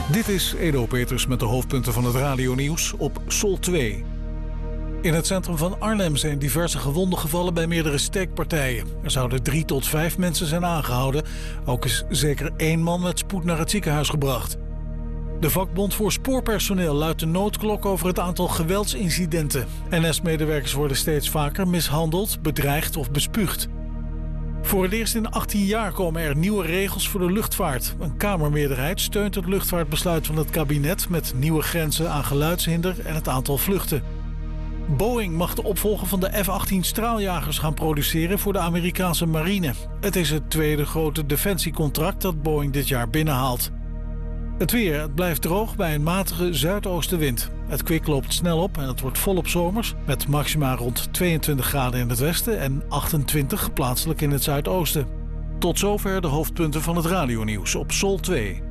Dit is Edo Peters met de hoofdpunten van het radionieuws op Sol 2. In het centrum van Arnhem zijn diverse gewonden gevallen bij meerdere steekpartijen. Er zouden 3 tot 5 mensen zijn aangehouden. Ook is zeker 1 man met spoed naar het ziekenhuis gebracht. De vakbond voor spoorpersoneel luidt de noodklok over het aantal geweldsincidenten. NS-medewerkers worden steeds vaker mishandeld, bedreigd of bespuugd. Voor het eerst in 18 jaar komen er nieuwe regels voor de luchtvaart. Een Kamermeerderheid steunt het luchtvaartbesluit van het kabinet met nieuwe grenzen aan geluidshinder en het aantal vluchten. Boeing mag de opvolger van de F-18 straaljagers gaan produceren voor de Amerikaanse marine. Het is het tweede grote defensiecontract dat Boeing dit jaar binnenhaalt. Het weer, het blijft droog bij een matige zuidoostenwind. Het kwik loopt snel op en het wordt volop zomers, met maxima rond 22 graden in het westen en 28 plaatselijk in het zuidoosten. Tot zover de hoofdpunten van het radionieuws op Sol 2.